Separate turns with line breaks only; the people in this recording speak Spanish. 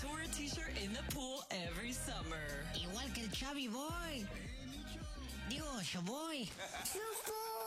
for a t-shirt in the pool every summer.
Igual que el Chavi Boy. Digo, yo voy.